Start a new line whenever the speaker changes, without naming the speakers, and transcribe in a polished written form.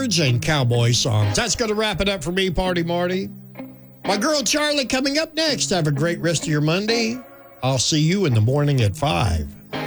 birds and cowboy songs. That's going to wrap it up for me, Party Marty. My girl Charlie coming up next. Have a great rest of your Monday. I'll see you in the morning at 5.